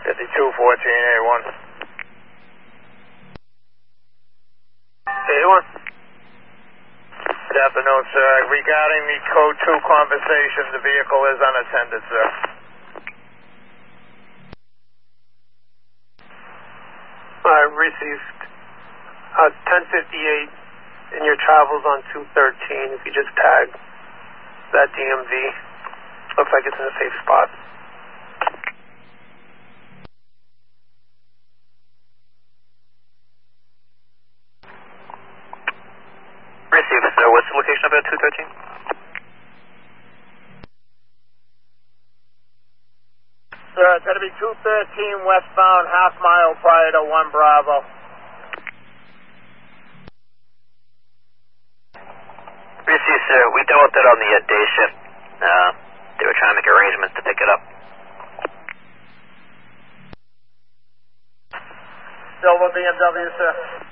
5214A1. A1. Good afternoon, sir. Regarding the code 2 conversation, the vehicle is unattended, sir. I received 1058 in your travels on 213. If you just tag that DMV, looks like it's in a safe spot. Received, sir. What's the location of it, 213? Sir, it's going to be 213 westbound, half mile prior to 1 Bravo. Received, sir. We dealt with it on the day shift. They were trying to make arrangements to pick it up. Silver BMW, sir.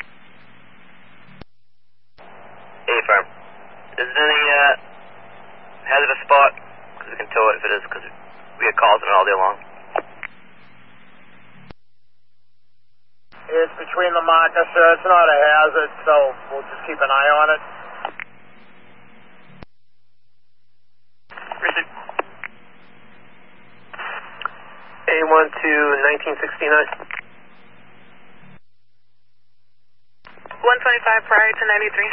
A-firm. Is there any hazardous spot? Because we can tow it if it is, because we get calls on it all day long. It's between the markers, sir. It's not a hazard, so we'll just keep an eye on it. Received. A1 to 1969. 125 prior to 93.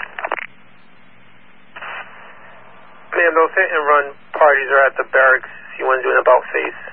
Ma'am, those hit and run parties are at the barracks. You want to do an about face.